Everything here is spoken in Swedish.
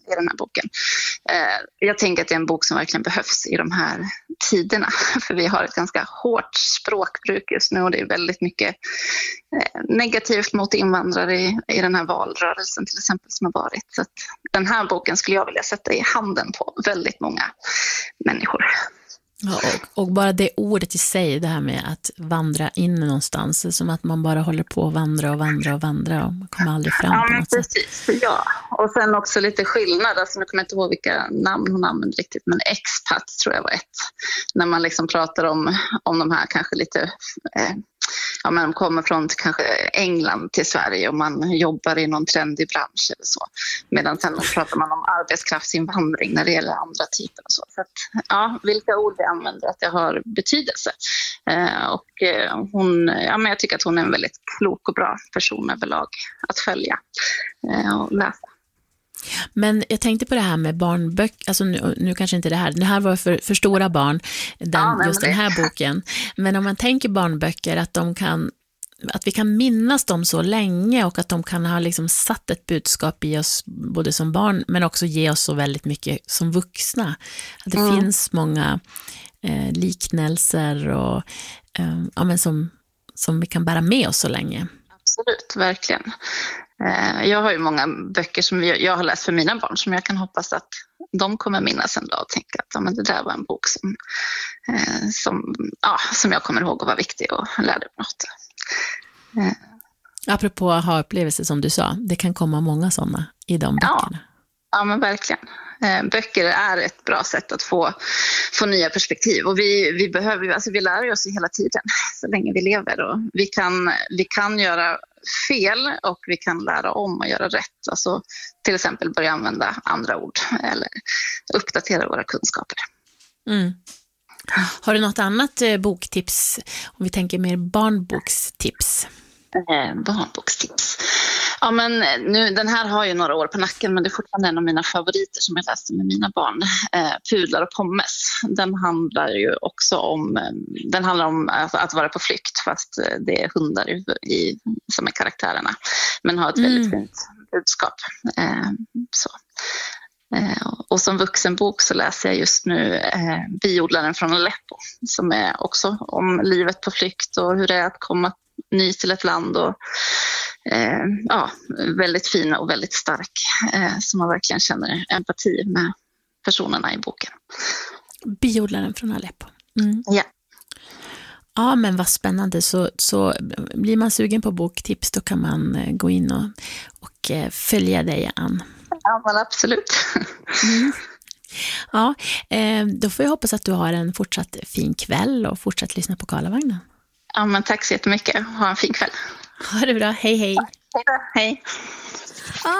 i den här boken. Jag tänker att det är en bok som verkligen behövs i de här tiderna. För vi har ett ganska hårt språkbruk just nu och det är väldigt mycket negativt mot invandrare i den här valrörelsen till exempel som har varit. Så att den här boken skulle jag vilja sätta i handen på väldigt många människor. Ja, och bara det ordet i sig, det här med att vandra in någonstans, är som att man bara håller på att vandra och man kommer aldrig fram på något precis, sätt. Ja, och sen också lite skillnad, alltså nu kommer jag inte ihåg vilka namn hon använde riktigt, men expat tror jag var ett. När man liksom pratar om de här kanske lite... men de kommer från kanske England till Sverige och man jobbar i någon trendig bransch eller så. Medan sen pratar man om arbetskraftsinvandring när det gäller andra typer och så. Så att, vilka ord vi använder, att det har betydelse. Jag tycker att hon är en väldigt klok och bra person överlag att följa och läsa. Men jag tänkte på det här med barnböcker, alltså nu kanske inte det här var för stora barn, den här boken. Men om man tänker barnböcker, att vi kan minnas dem så länge och att de kan ha liksom satt ett budskap i oss både som barn men också ge oss så väldigt mycket som vuxna. Att det finns många liknelser och som vi kan bära med oss så länge. Absolut, verkligen. Jag har ju många böcker som jag har läst för mina barn som jag kan hoppas att de kommer minnas en dag och tänka att det där var en bok som jag kommer ihåg och var viktig och lärde mig något. Apropå att ha upplevelser som du sa, det kan komma många sådana i de böckerna. Ja, men verkligen. Böcker är ett bra sätt att få nya perspektiv och vi behöver vi lär oss hela tiden så länge vi lever och vi kan göra fel och vi kan lära om och göra rätt, alltså till exempel börja använda andra ord eller uppdatera våra kunskaper. Har du något annat boktips om vi tänker mer barnbokstips? Barnbokstips. Ja, men nu, den här har ju några år på nacken men det är fortfarande en av mina favoriter som jag läste med mina barn. Pudlar och pommes. Den handlar ju också om att vara på flykt fast det är hundar som är karaktärerna. Men har ett väldigt fint budskap. Och som vuxenbok så läser jag just nu Biodlaren från Aleppo som är också om livet på flykt och hur det är att komma ny till ett land och väldigt fin och väldigt stark som man verkligen känner empati med personerna i boken. Biodlaren från Aleppo. Ja. Ja, men vad spännande. Så blir man sugen på boktips då kan man gå in och följa dig, Ann. Ja, men absolut. Ja, då får jag hoppas att du har en fortsatt fin kväll och fortsatt lyssna på Karlavagnen. Ja, men tack så jättemycket. Ha en fin kväll. Ha det bra. Hej, hej. Hej.